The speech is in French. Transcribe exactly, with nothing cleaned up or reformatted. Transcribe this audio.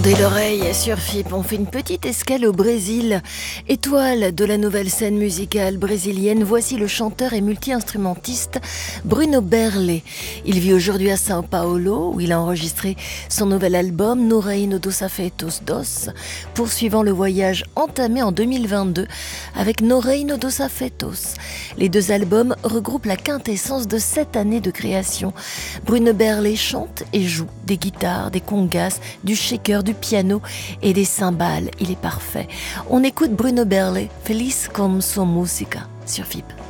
Tendez l'oreille sur F I P, on fait une petite escale au Brésil. Étoile de la nouvelle scène musicale brésilienne, voici le chanteur et multi-instrumentiste Bruno Berlé. Il vit aujourd'hui à São Paulo, où il a enregistré son nouvel album No Reino dos Afetos Dos, poursuivant le voyage entamé en deux mille vingt-deux avec No Reino dos Afetos. Les deux albums regroupent la quintessence de sept années de création. Bruno Berlé chante et joue des guitares, des congas, du shaker, du piano et des cymbales. Il est parfait. On écoute Bruno Berlé, Feliz com sua música, sur F I P.